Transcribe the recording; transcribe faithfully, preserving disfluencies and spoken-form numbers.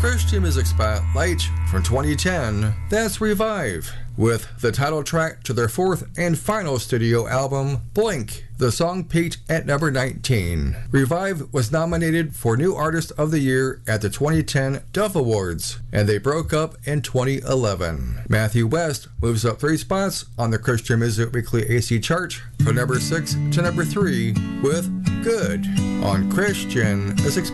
Christian Music Spotlight from twenty ten, that's Revive, with the title track to their fourth and final studio album, Blink. The song peaked at number nineteen. Revive was nominated for New Artist of the Year at the twenty ten Duff Awards, and they broke up in twenty eleven. Matthew West moves up three spots on the Christian Music Weekly A C chart from number six to number three with Good on Christian Music